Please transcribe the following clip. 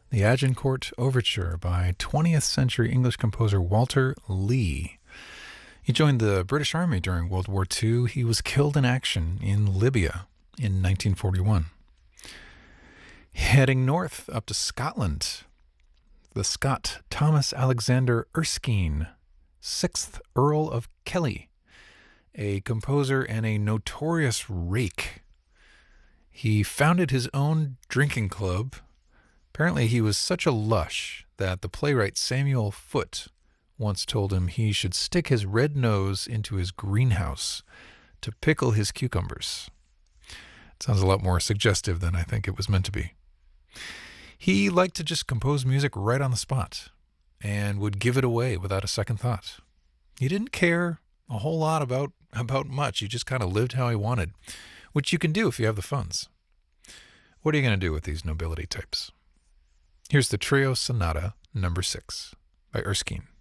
The Agincourt Overture by 20th century English composer Walter Lee. He joined the British Army during World War II. He was killed in action in Libya in 1941. Heading north up to Scotland, the Scot Thomas Alexander Erskine, 6th Earl of Kelly, a composer and a notorious rake. He founded his own drinking club. Apparently he was such a lush that the playwright Samuel Foote once told him he should stick his red nose into his greenhouse to pickle his cucumbers. It sounds a lot more suggestive than I think it was meant to be. He liked to just compose music right on the spot and would give it away without a second thought. He didn't care a whole lot about much. He just kind of lived how he wanted, which you can do if you have the funds. What are you going to do with these nobility types? Here's the Trio Sonata number 6 by Erskine.